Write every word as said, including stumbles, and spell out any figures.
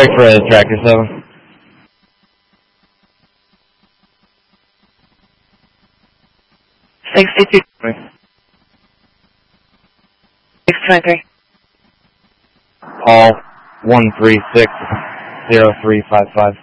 X-ray Tractor seven. sixty-two. six twenty-three. Call one three six zero three five five.